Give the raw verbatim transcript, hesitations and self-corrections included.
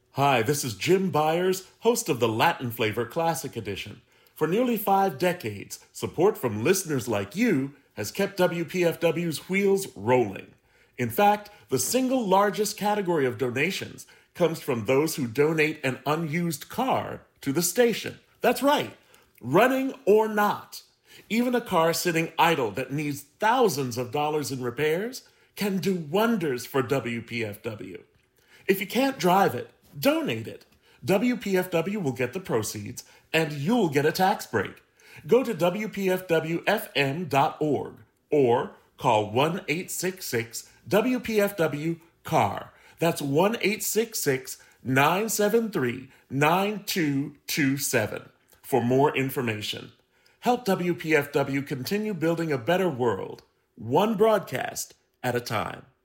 Hi, this is Jim Byers, host of the Latin Flavor Classic Edition. For nearly five decades, support from listeners like you has kept W P F W's wheels rolling. In fact, the single largest category of donations comes from those who donate an unused car to the station. That's right, running or not. Even a car sitting idle that needs thousands of dollars in repairs can do wonders for W P F W. If you can't drive it, donate it. W P F W will get the proceeds, and you'll get a tax break. Go to W P F W F M dot org or call one eight six six W P F W C A R. That's one eight six six nine seven three nine two two seven for more information. Help W P F W continue building a better world, one broadcast at a time.